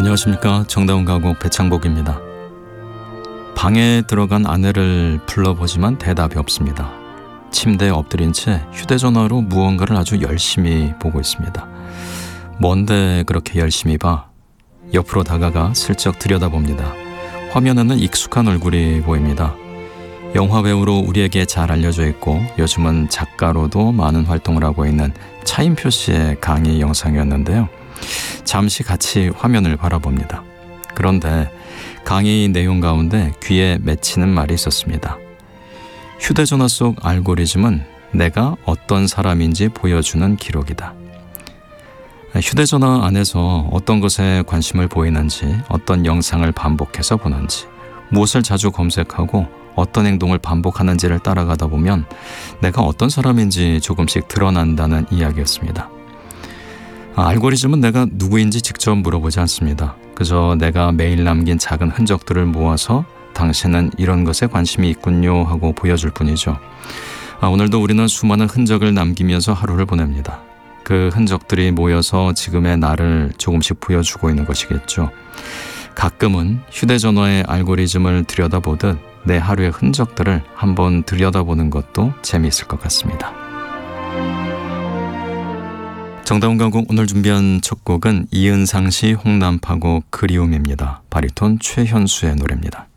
안녕하십니까. 정다운 가곡 배창복입니다. 방에 들어간 아내를 불러보지만 대답이 없습니다. 침대에 엎드린 채 휴대전화로 무언가를 아주 열심히 보고 있습니다. 뭔데 그렇게 열심히 봐? 옆으로 다가가 슬쩍 들여다봅니다. 화면에는 익숙한 얼굴이 보입니다. 영화배우로 우리에게 잘 알려져 있고 요즘은 작가로도 많은 활동을 하고 있는 차인표 씨의 강의 영상이었는데요. 잠시 같이 화면을 바라봅니다. 그런데 강의 내용 가운데 귀에 맺히는 말이 있었습니다. 휴대전화 속 알고리즘은 내가 어떤 사람인지 보여주는 기록이다. 휴대전화 안에서 어떤 것에 관심을 보이는지, 어떤 영상을 반복해서 보는지, 무엇을 자주 검색하고 어떤 행동을 반복하는지를 따라가다 보면 내가 어떤 사람인지 조금씩 드러난다는 이야기였습니다. 알고리즘은 내가 누구인지 직접 물어보지 않습니다. 그저 내가 매일 남긴 작은 흔적들을 모아서 당신은 이런 것에 관심이 있군요 하고 보여줄 뿐이죠. 오늘도 우리는 수많은 흔적을 남기면서 하루를 보냅니다. 그 흔적들이 모여서 지금의 나를 조금씩 보여주고 있는 것이겠죠. 가끔은 휴대전화의 알고리즘을 들여다보듯 내 하루의 흔적들을 한번 들여다보는 것도 재미있을 것 같습니다. 정다운 가곡 오늘 준비한 첫 곡은 이은상 씨 홍남파곡 그리움입니다. 바리톤 최현수의 노래입니다.